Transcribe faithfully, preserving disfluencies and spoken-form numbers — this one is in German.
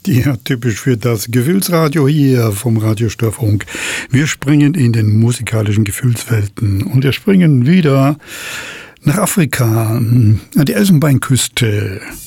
Ja, typisch für das Gefühlsradio hier vom Radiostörfunk. Wir springen in den musikalischen Gefühlswelten und wir springen wieder nach Afrika, an die Elfenbeinküste.